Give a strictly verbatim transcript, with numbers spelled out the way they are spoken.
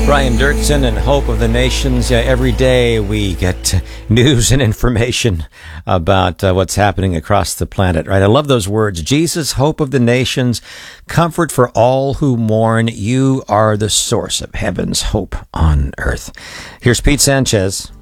Brian Dirksen and Hope of the Nations. Yeah, every day we get news and information about uh, what's happening across the planet, right? I love those words. Jesus, Hope of the Nations, comfort for all who mourn. You are the source of heaven's hope on earth. Here's Pete Sanchez.